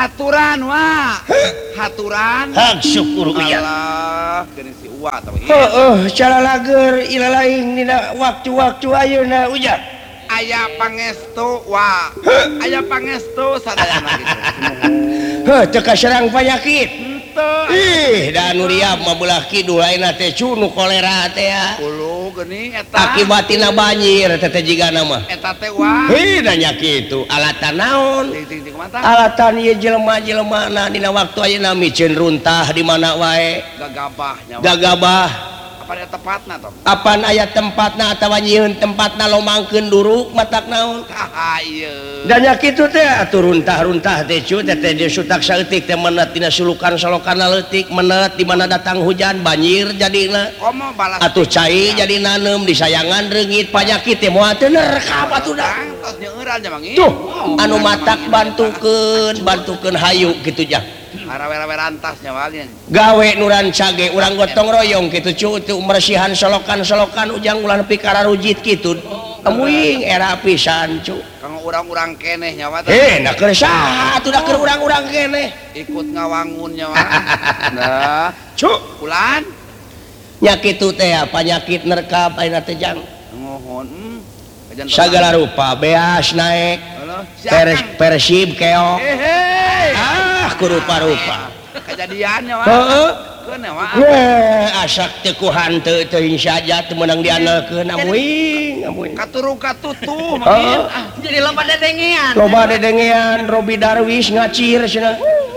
aturan wah haturan hak syukur uya Allah geuning si Uwa tah cara lager ila lain dina waktu-waktu ayeuna uja aya pangestu wah aya pangestu sadayana gitu teu kaserang penyakit henteu ih da anu riap mah belah kidul ayeuna teh cunu kolera teh ya ulu geuning eta akibatina banjir teh jigana mah eta teh wah da nya kitu alatan naon ting kumaha alatan ieu jelema-jelemana dina waktu ayeuna miceun runtah di mana wae gagabah nyawa gagabah apa ada tepatna toh apan aya tempatna atawa nyieun tempatna lomangkeun duruk matak naon ieu da nya kitu teh atuh runtah-runtah teh cu teh sutak saeutik teh menet tina sulukan salokanna leutik menet di mana datang hujan banjir jadina komo balas atuh cai jadi nanem disayangan reungit panyakit teh moal teu nerekap atuh da tos nyeueuran nya mangi tuh anu matak bantukeun hayu kitu jah arawe-arawe rantas nya wali gawe nuran cage urang gotong royong kitu cu teu mersihan solokan-solokan ujang ulah nepi ka rujit kitu amuing era pisan cu kanggo urang-urang keneh nya wah nah keur saha atuh da keur urang-urang keneh ikut ngawangun nya wah nah cu ulan nya kitu teh panyakit nerkap ayeuna teh jang ngohon sagala rupa beas naik persib keok rupa-rupa kejadiannya wah keun wah asak teu ku hanteu teuing saja teu meunang diandalkeun amuing katuru katutuh mangin jadi loba dedengean Robi Darwis ngacir cenah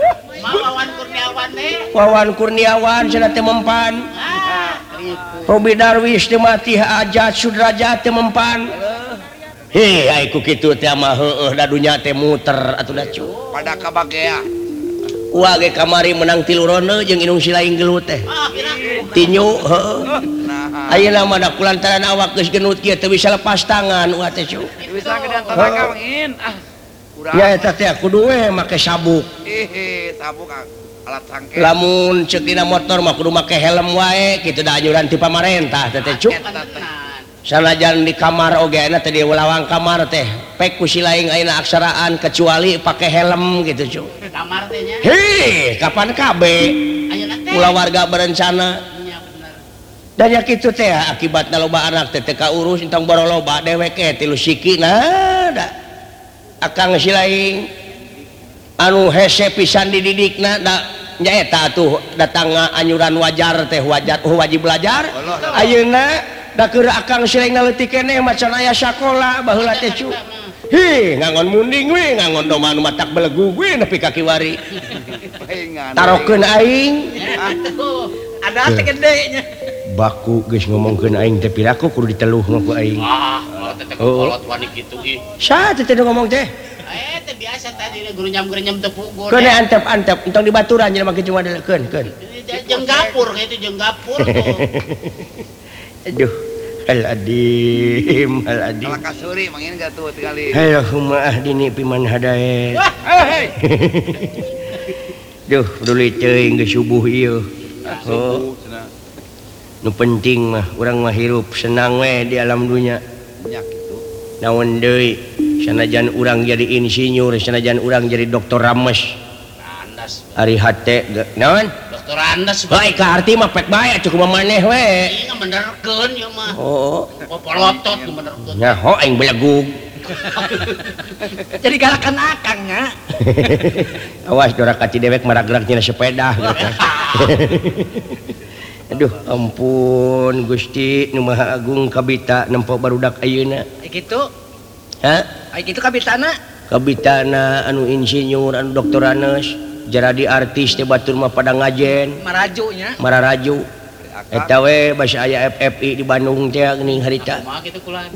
Wawan Kurniawan cenah teu mempan Robi Darwis teu mati Ajat Sudrajat teu mempan ai ku kitu teh mah heueuh da dunya teh muter atuh da cu pada kabagea Wah ge kamari menang 3 ronde jeung inung si lain gelut teh. Tinyu heueuh. Ayeuna mah da kulantaran awak geus genut kieu teu bisa lepas tangan ulah teh cu. Bisa gedean tenaga mangin. Urang. Ya eta teh kudu we make sabuk. Sabuk alat sangke. Lamun ceuk dina motor mah kudu make helm wae kitu da anjuran ti pamarentah teh cu. Sanajan di kamar oge na teh di lawang kamar teh pek ku si laing ayeuna aksaraan kecuali pake helm gitu cu. Kamar teh nya. Heh, kapan kabe? Ayeuna teh. Ulah warga berencana. Nya bener. Dan ya kitu teh akibatna loba anak teh ka urus entong boro loba dewek tilu siki nah da. Akang si laing anu hese pisan dididikna da nya eta atuh datang anyuran wajar teh wajib belajar. Ayeuna da keur akang sileng naleutik keneh macan aya sakola baheula teh cu. Hi, ngangon munding we, ngangon doma anu matak belegu we nepi ka kiwari. Tarokeun aing. Ada teh gede nya. Baku geus ngomongkeun aing teh piraku kudu diteluh ku aing. Teh kolot wani kitu ih. Saha teh ngomong teh? Teh biasa tadi gurunyam-gurunyam teu puguh. Keun antep-antep entong dibaturan jelema kitu mah keun. Jeung gapur gitu jeung gapur. Aduh, Al-Adim. Kalau kasuri mangin gatuh kali. Allahumma ahdini piman hadaet. Duh, dulu teuing geus subuh ieu. Nu penting mah urang mah hirup senang we di alam dunya. Nya kitu. Naon deui? Sanajan urang jadi insinyur, sanajan urang jadi doktor rames. Andas. Ari hate naon? Dokter Andas. Bae ka arti mah pek bae cukup maneh we. Ieu benerkeun ieu mah. Oh. Polotot benerkeun. Nya ho aing belegug. Jadi galakan akangnya. Awas dora kaci dewek maragrak tina sepeda gitu. Aduh ampun Gusti Nu Maha Agung kabita nempo barudak ayeuna. Kitu. Hah? Ai kitu kabitana. Kabitana anu insinyur anu doktoranes jadi artis teh batur mah pada ngajen Marajunya. mararaju eta we basa aya FFI di Bandung teh geuning harita Kumaha kitu kulan.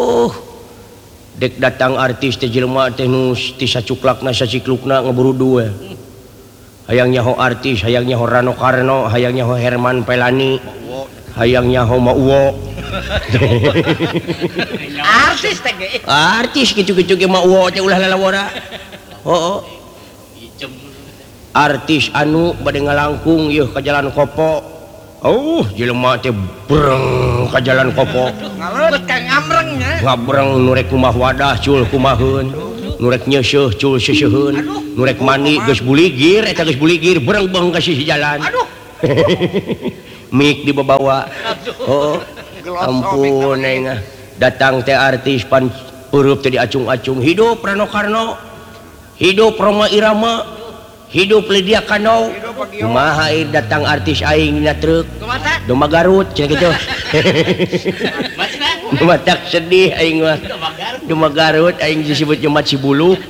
Dek datang artis teh jelema teh nu ti sacuklakna saciklukna ngeburu dua. Hayang nyaho artis, hayang nyaho Rano Karno, hayang nyaho Herman Pelani, hayang nyaho Mauwo. Artis teh ge. Artis kitu-kitu ge Mauwo teh ulah lalawara. Hooh. Artis anu bade ngalangkung yeuh ka jalan Kopo. Jelema teh breng ka jalan Kopo. Ngaleut ka ngamreng nya. Ngabreng nu rek kumah wadah cul kumaheun. nureknya nurek mani geus buligir eta geus buligir bereng-bereng kasih jalan mik dibawa ampun aing datang teh artis pan huruf teh diacung-acung hidup Rano Karno hidup Roma Irama hidup Lydia Kano kumaha datang artis aing dina truk Doma Garut cenah kitu matak sedih aing mah Doma Garut aing disebut Jumat Cibulu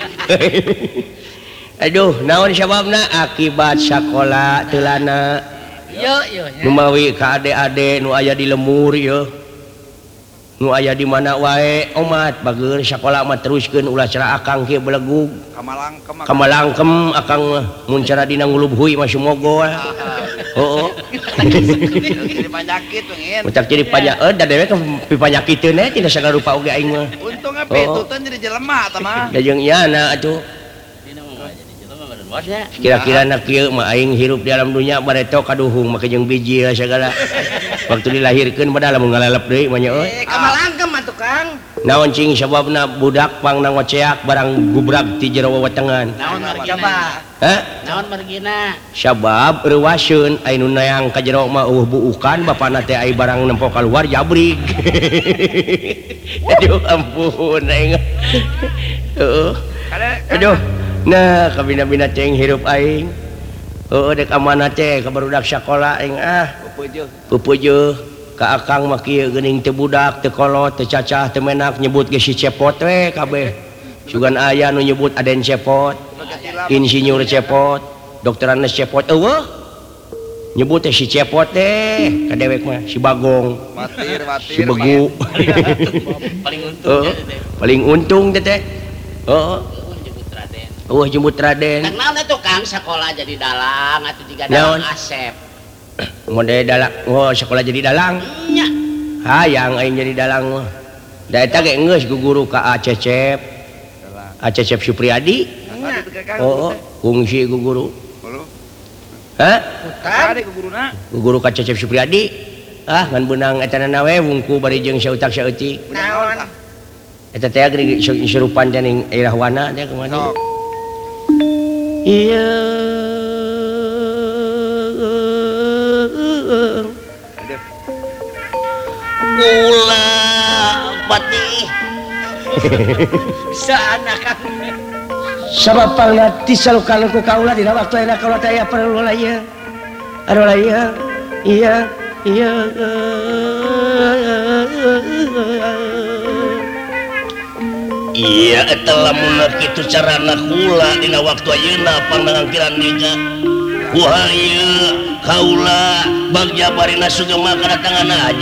aduh naon sababna akibat sakola teulana nu mawi ka ade-ade nu aya di lemur ieu nu aya di mana wae omat bageun sakola mah teruskeun ulah cara akang kieu belegug kamalangkem akang mun cara dina ngulubhuy mah sumogo heuh Jadi penyakit mangin. utak jadi penyakit da dewe pipanyakiteun tina sagarupa oge aing mah Untung pituteun jadi jelema tah mah. da jeung iana atuh kira-kira nak kieu mah aing hirup di alam dunya bareto kaduhung make jeung biji segala waktu dilahirkeun padahal mun ngalelep deui mah nya euy Kamalangkem atuh Kang. naon cing sababna budak pang nangoceak barang gubrag ti jero wewetengan Naon coba? hah Naon margina? sabab reuwaseun aya nu neang ka jero mah buukan bapana teh aya barang nempo kaluar jabrig aduh ampun aing heuh aduh nah kabina-bina ceng hirup aing dek amanah teh ka barudak sakola aing pupeujeul ka akang mah kieu geuning teu budak teu kolot teu cacah teu menak nyebut ge si cepot we kabeh sugan aya nu nyebut Aden Cepot insinyur Cepot dokter Anes Cepot eueuh nyebut teh si Cepot teh ka dewek mah si Bagong si Begu paling untung teh jemput Raden. Kang naon atuh Kang sakola jadi dalang atuh jiga Naon? dalang Asep. Mode dalang, sekolah jadi dalang. Nya. Hayang aing jadi dalang mah. Da eta ge geus guguru ka Acecep. Acecep Supriyadi. Kungsi guguru. Hah? Ada ke guruna. Guguru ka Acecep Supriyadi. Ngan beunang eta we wungku bari jeung sautak saeutik. Naon? Eta teh geuning surupan cenah Irahwana teh kumaha. Iya gula pati Sana Kang. sabapangna tisalukan ku kaula dina waktu enak kaula teh aya perlu laya anu laya iya iya eta lamun kitu carana kula dina waktu ayeuna pandangan niga ku hayu kaula bagja barina sugeng mah kana tangan